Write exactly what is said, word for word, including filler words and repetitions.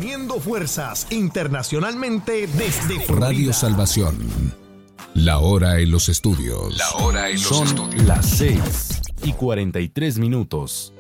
Uniendo fuerzas internacionalmente desde Florida. Radio Salvación. La hora en los estudios. La hora en los Son estudios. las seis y cuarenta y tres minutos.